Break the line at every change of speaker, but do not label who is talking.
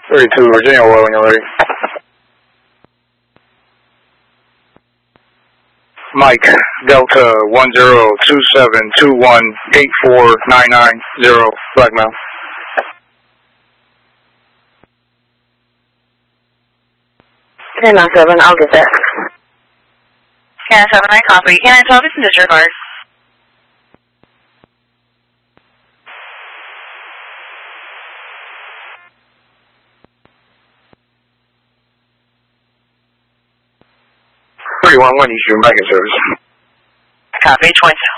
32 Virginia Oil when you're ready. Mike, Delta 1027218499, blackmail.
Canine 7, I'll get that.
Canine 7, I copy. Canine 12, it's in disregard.
Eastern, back in service.
Copy, 22.